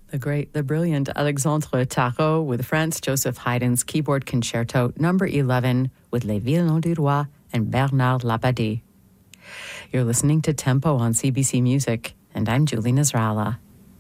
The brilliant Alexandre Tarot with Franz Joseph Haydn's Keyboard Concerto number 11 with Les Violons du Roi and Bernard Labadie. You're listening to Tempo on CBC Music, and I'm Julie Nasrallah.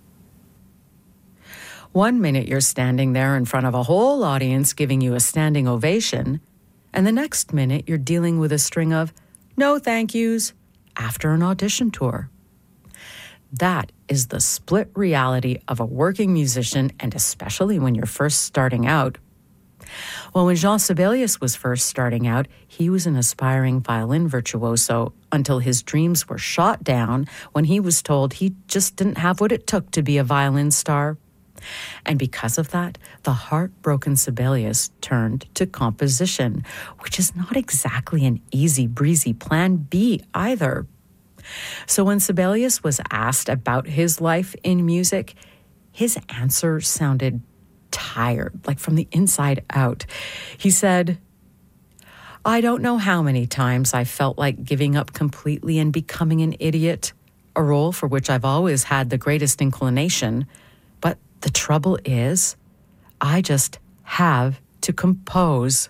1 minute you're standing there in front of a whole audience giving you a standing ovation, and the next minute you're dealing with a string of no thank yous after an audition tour. That is the split reality of a working musician, and especially when you're first starting out. Well, when Jean Sibelius was first starting out, he was an aspiring violin virtuoso until his dreams were shot down when he was told he just didn't have what it took to be a violin star. And because of that, the heartbroken Sibelius turned to composition, which is not exactly an easy breezy plan B either. So when Sibelius was asked about his life in music, his answer sounded tired, like from the inside out. He said, "I don't know how many times I felt like giving up completely and becoming an idiot, a role for which I've always had the greatest inclination. But the trouble is, I just have to compose."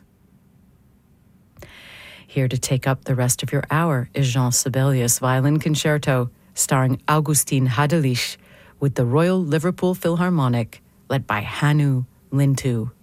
Here to take up the rest of your hour is Jean Sibelius Violin Concerto, starring Augustin Hadelich, with the Royal Liverpool Philharmonic, led by Hannu Lintu.